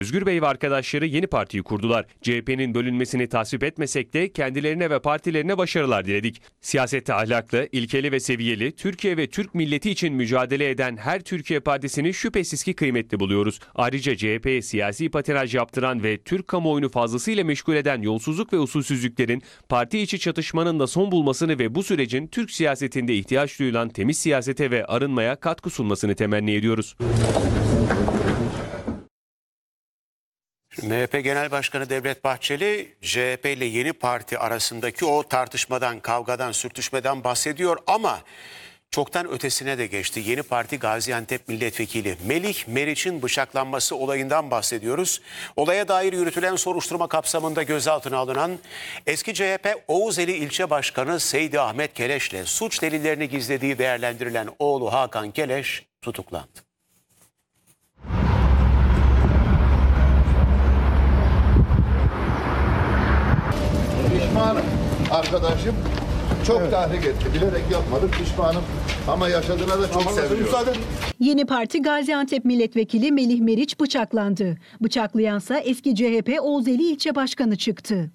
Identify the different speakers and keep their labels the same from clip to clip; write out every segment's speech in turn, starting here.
Speaker 1: Özgür Bey ve arkadaşları yeni partiyi kurdular. CHP'nin bölünmesini tasvip etmesek de kendilerine ve partilerine başarılar diledik. Siyasette ahlaklı, ilkeli ve seviyeli, Türkiye ve Türk milleti için mücadele eden her Türkiye Partisi'ni şüphesiz ki kıymetli buluyoruz. Ayrıca CHP'ye siyasi patinaj yaptıran ve Türk kamuoyunu fazlasıyla meşgul eden yolsuzluk ve usulsüzlüklerin, parti içi çatışmanın da son bulmasını ve bu sürecin Türk siyasetinde ihtiyaç duyulan temiz siyasete ve arınmaya katkı sunmasını temenni ediyoruz.
Speaker 2: MHP Genel Başkanı Devlet Bahçeli, CHP ile yeni parti arasındaki o tartışmadan, kavgadan, sürtüşmeden bahsediyor ama çoktan ötesine de geçti. Yeni parti Gaziantep Milletvekili Melih Meriç'in bıçaklanması olayından bahsediyoruz. Olaya dair yürütülen soruşturma kapsamında gözaltına alınan eski CHP Oğuzeli İlçe Başkanı Seydi Ahmet Keleş'le suç delillerini gizlediği değerlendirilen oğlu Hakan Keleş tutuklandı.
Speaker 3: Pişmanım. Arkadaşım çok tahrik etti. Bilerek yapmadım. Pişmanım. Ama yaşadığına da çok seviyorum.
Speaker 4: Yeni Parti Gaziantep Milletvekili Melih Meriç bıçaklandı. Bıçaklayansa eski CHP Oğuzeli İlçe Başkanı çıktı.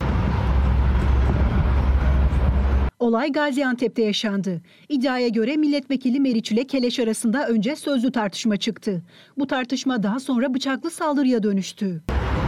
Speaker 4: Olay Gaziantep'te yaşandı. İddiaya göre milletvekili Meriç ile Keleş arasında önce sözlü tartışma çıktı. Bu tartışma daha sonra bıçaklı saldırıya dönüştü.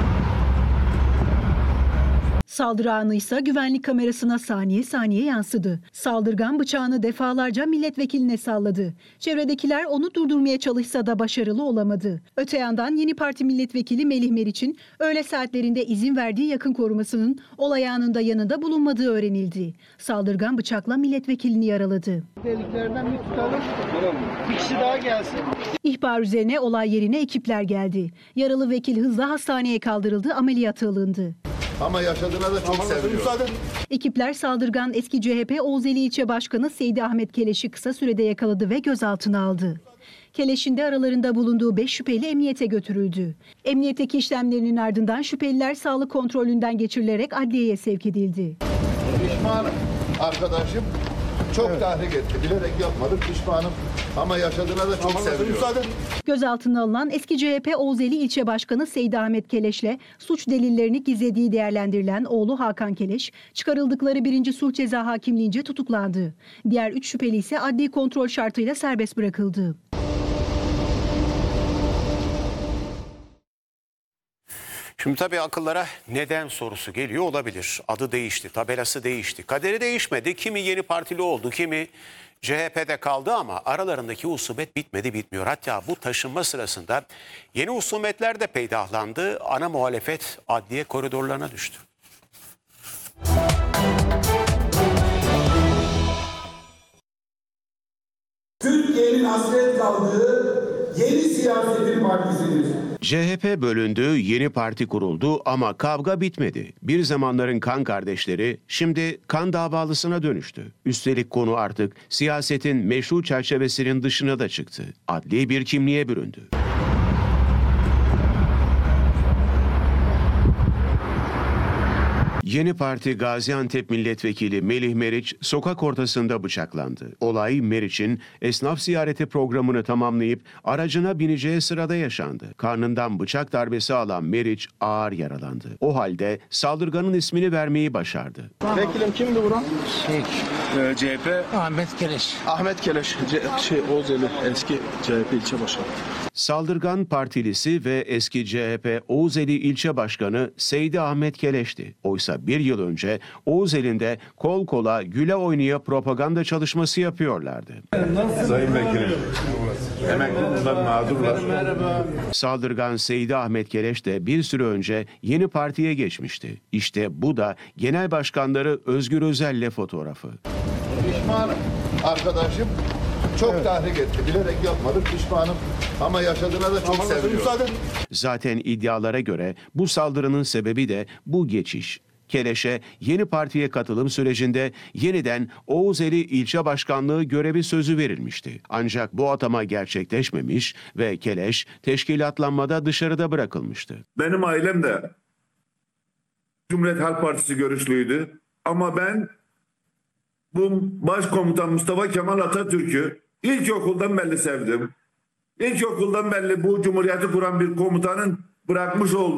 Speaker 4: Saldırı anı ise güvenlik kamerasına saniye saniye yansıdı. Saldırgan bıçağını defalarca milletvekiline salladı. Çevredekiler onu durdurmaya çalışsa da başarılı olamadı. Öte yandan yeni parti milletvekili Melih Meriç'in öğle saatlerinde izin verdiği yakın korumasının olay anında yanında bulunmadığı öğrenildi. Saldırgan bıçakla milletvekilini yaraladı.
Speaker 5: Deliklerden bir tutalım. Bir kişi daha gelsin.
Speaker 4: İhbar üzerine olay yerine ekipler geldi. Yaralı vekil hızla hastaneye kaldırıldı, ameliyata alındı.
Speaker 3: Ama yaşadığına da çok seviyorum.
Speaker 4: Ekipler saldırgan eski CHP Oğuzeli İlçe Başkanı Seydi Ahmet Keleş'i kısa sürede yakaladı ve gözaltına aldı. Keleş'in de aralarında bulunduğu 5 şüpheli emniyete götürüldü. Emniyetteki işlemlerinin ardından şüpheliler sağlık kontrolünden geçirilerek adliyeye sevk edildi.
Speaker 3: Pişmanım. Arkadaşım çok tahrik etti. Bilerek yapmadım. Pişmanım. Ama yaşadığına da çok seviyorum.
Speaker 4: Gözaltına alınan eski CHP Oğuzeli İlçe Başkanı Seydi Ahmet Keleş'le suç delillerini gizlediği değerlendirilen oğlu Hakan Keleş, çıkarıldıkları 1. Sulh Ceza Hakimliğince tutuklandı. Diğer 3 şüpheli ise adli kontrol şartıyla serbest bırakıldı.
Speaker 2: Şimdi tabii akıllara neden sorusu geliyor olabilir. Adı değişti, tabelası değişti, kaderi değişmedi. Kimi yeni partili oldu, kimi CHP'de kaldı ama aralarındaki husumet bitmedi bitmiyor. Hatta bu taşınma sırasında yeni husumetler de peydahlandı. Ana muhalefet adliye koridorlarına düştü.
Speaker 6: Türkiye'nin hasret kaldığı yeni siyasetin partisidir.
Speaker 2: CHP bölündü, yeni parti kuruldu ama kavga bitmedi. Bir zamanların kan kardeşleri şimdi kan davalısına dönüştü. Üstelik konu artık siyasetin meşru çerçevesinin dışına da çıktı. Adli bir kimliğe büründü. Yeni Parti Gaziantep Milletvekili Melih Meriç sokak ortasında bıçaklandı. Olay Meriç'in esnaf ziyareti programını tamamlayıp aracına bineceği sırada yaşandı. Karnından bıçak darbesi alan Meriç ağır yaralandı. O halde saldırganın ismini vermeyi başardı.
Speaker 5: Vekilim kimdi buran?
Speaker 6: CHP
Speaker 5: Ahmet Keleş.
Speaker 6: Ahmet Keleş, Oğuzeli eski CHP ilçe başkanı.
Speaker 2: Saldırgan partilisi ve eski CHP Oğuzeli İlçe Başkanı Seydi Ahmet Keleş'ti. Oysa bir yıl önce Oğuzeli'nde kol kola güle oynaya propaganda çalışması yapıyorlardı.
Speaker 7: Sayın Vekilim, emekliler mağdurlar.
Speaker 2: Saldırgan Seydi Ahmet Keleş de bir süre önce yeni partiye geçmişti. İşte bu da genel başkanları Özgür Özel'le fotoğrafı.
Speaker 3: Pişmanım. Arkadaşım çok tahrik etti. Bilerek yapmadım. Pişmanım. Ama yaşadığına da çok seviyorum.
Speaker 2: Zaten iddialara göre bu saldırının sebebi de bu geçiş. Keleş'e yeni partiye katılım sürecinde yeniden Oğuzeli İlçe Başkanlığı görevi sözü verilmişti. Ancak bu atama gerçekleşmemiş ve Keleş teşkilatlanmada dışarıda bırakılmıştı.
Speaker 7: Benim ailem de Cumhuriyet Halk Partisi görüşlüydü. Ama ben bu Başkomutan Mustafa Kemal Atatürk'ü ilkokuldan belli sevdim. İlkokuldan belli bu Cumhuriyeti kuran bir komutanın bırakmış olduğu